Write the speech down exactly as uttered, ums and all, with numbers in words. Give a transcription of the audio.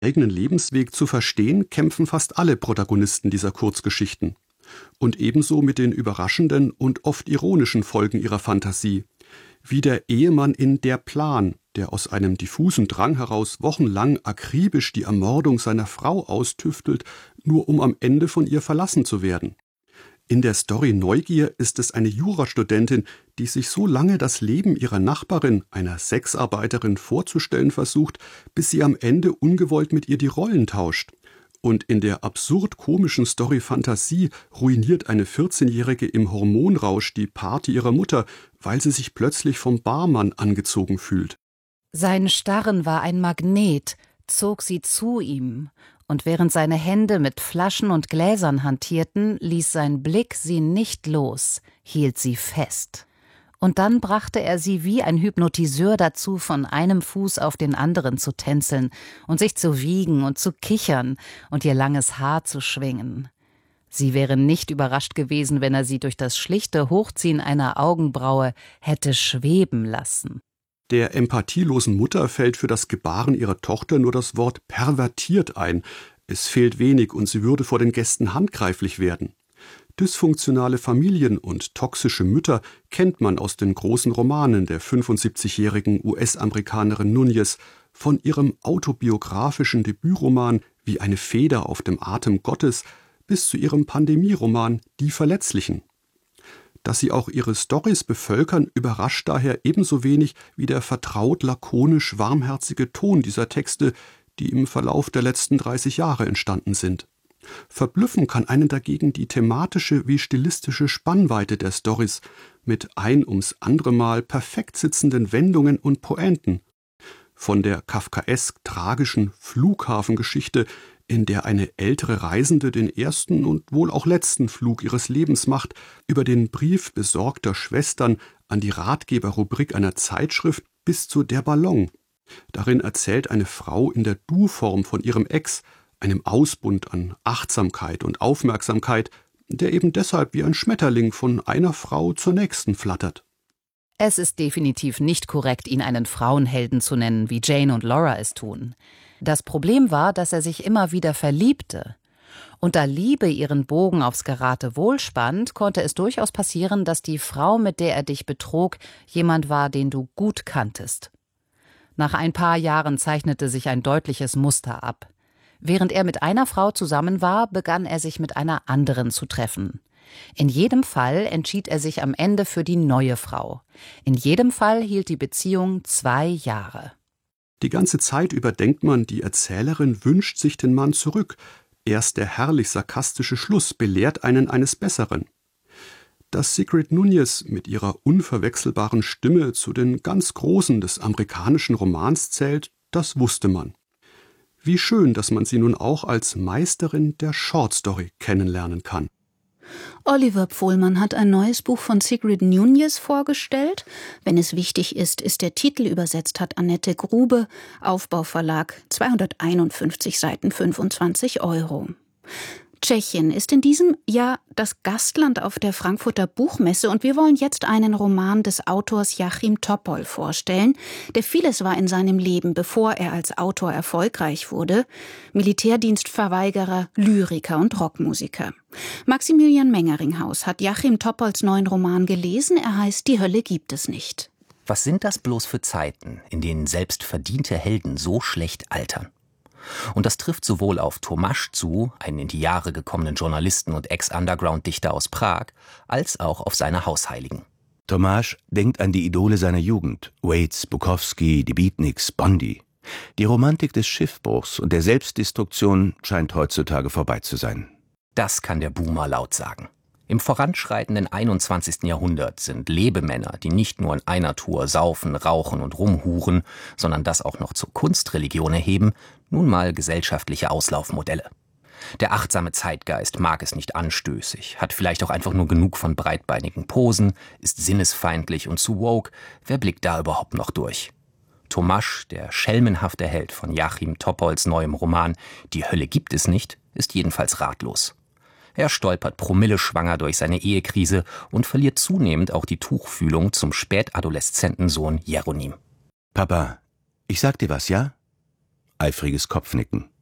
eigenen Lebensweg zu verstehen, kämpfen fast alle Protagonisten dieser Kurzgeschichten. Und ebenso mit den überraschenden und oft ironischen Folgen ihrer Fantasie. Wie der Ehemann in Der Plan, der aus einem diffusen Drang heraus wochenlang akribisch die Ermordung seiner Frau austüftelt, nur um am Ende von ihr verlassen zu werden. In der Story Neugier ist es eine Jurastudentin, die sich so lange das Leben ihrer Nachbarin, einer Sexarbeiterin, vorzustellen versucht, bis sie am Ende ungewollt mit ihr die Rollen tauscht. Und in der absurd-komischen Story Fantasie ruiniert eine vierzehnjährige im Hormonrausch die Party ihrer Mutter, weil sie sich plötzlich vom Barmann angezogen fühlt. Sein Starren war ein Magnet, zog sie zu ihm, und während seine Hände mit Flaschen und Gläsern hantierten, ließ sein Blick sie nicht los, hielt sie fest. Und dann brachte er sie wie ein Hypnotiseur dazu, von einem Fuß auf den anderen zu tänzeln und sich zu wiegen und zu kichern und ihr langes Haar zu schwingen. Sie wäre nicht überrascht gewesen, wenn er sie durch das schlichte Hochziehen einer Augenbraue hätte schweben lassen. Der empathielosen Mutter fällt für das Gebaren ihrer Tochter nur das Wort pervertiert ein. Es fehlt wenig und sie würde vor den Gästen handgreiflich werden. Dysfunktionale Familien und toxische Mütter kennt man aus den großen Romanen der fünfundsiebzigjährigen U S-Amerikanerin Núñez, von ihrem autobiografischen Debütroman Wie eine Feder auf dem Atem Gottes bis zu ihrem Pandemieroman Die Verletzlichen. Dass sie auch ihre Storys bevölkern, überrascht daher ebenso wenig wie der vertraut lakonisch warmherzige Ton dieser Texte, die im Verlauf der letzten dreißig Jahre entstanden sind. Verblüffen kann einen dagegen die thematische wie stilistische Spannweite der Storys mit ein ums andere Mal perfekt sitzenden Wendungen und Pointen. Von der kafkaesk-tragischen Flughafengeschichte, in der eine ältere Reisende den ersten und wohl auch letzten Flug ihres Lebens macht, über den Brief besorgter Schwestern an die Ratgeberrubrik einer Zeitschrift bis zu Der Ballon. Darin erzählt eine Frau in der Du-Form von ihrem Ex, einem Ausbund an Achtsamkeit und Aufmerksamkeit, der eben deshalb wie ein Schmetterling von einer Frau zur nächsten flattert. Es ist definitiv nicht korrekt, ihn einen Frauenhelden zu nennen, wie Jane und Laura es tun. Das Problem war, dass er sich immer wieder verliebte. Und da Liebe ihren Bogen aufs Geratewohl spannt, konnte es durchaus passieren, dass die Frau, mit der er dich betrog, jemand war, den du gut kanntest. Nach ein paar Jahren zeichnete sich ein deutliches Muster ab. Während er mit einer Frau zusammen war, begann er sich mit einer anderen zu treffen. In jedem Fall entschied er sich am Ende für die neue Frau. In jedem Fall hielt die Beziehung zwei Jahre. Die ganze Zeit über denkt man, die Erzählerin wünscht sich den Mann zurück. Erst der herrlich sarkastische Schluss belehrt einen eines Besseren. Dass Sigrid Núñez mit ihrer unverwechselbaren Stimme zu den ganz Großen des amerikanischen Romans zählt, das wusste man. Wie schön, dass man sie nun auch als Meisterin der Shortstory kennenlernen kann. Oliver Pohlmann hat ein neues Buch von Sigrid Núñez vorgestellt. Wenn es wichtig ist, ist der Titel, übersetzt hat Annette Grube, Aufbauverlag, zweihunderteinundfünfzig Seiten, fünfundzwanzig Euro. Tschechien ist in diesem Jahr das Gastland auf der Frankfurter Buchmesse und wir wollen jetzt einen Roman des Autors Jáchym Topol vorstellen, der vieles war in seinem Leben, bevor er als Autor erfolgreich wurde. Militärdienstverweigerer, Lyriker und Rockmusiker. Maximilian Mengeringhaus hat Jáchym Topols neuen Roman gelesen, er heißt Die Hölle gibt es nicht. Was sind das bloß für Zeiten, in denen selbst verdiente Helden so schlecht altern? Und das trifft sowohl auf Tomáš zu, einen in die Jahre gekommenen Journalisten und Ex-Underground-Dichter aus Prag, als auch auf seine Hausheiligen. Tomáš denkt an die Idole seiner Jugend, Waits, Bukowski, die Beatniks, Bondy. Die Romantik des Schiffbruchs und der Selbstdestruktion scheint heutzutage vorbei zu sein. Das kann der Boomer laut sagen. Im voranschreitenden einundzwanzigsten Jahrhundert sind Lebemänner, die nicht nur in einer Tour saufen, rauchen und rumhuren, sondern das auch noch zur Kunstreligion erheben, nun mal gesellschaftliche Auslaufmodelle. Der achtsame Zeitgeist mag es nicht anstößig, hat vielleicht auch einfach nur genug von breitbeinigen Posen, ist sinnesfeindlich und zu woke. Wer blickt da überhaupt noch durch? Tomáš, der schelmenhafte Held von Jáchym Topols neuem Roman Die Hölle gibt es nicht, ist jedenfalls ratlos. Er stolpert promilleschwanger durch seine Ehekrise und verliert zunehmend auch die Tuchfühlung zum spätadoleszenten Sohn Jeronim. Papa, ich sag dir was, ja? eifriges Kopfnicken.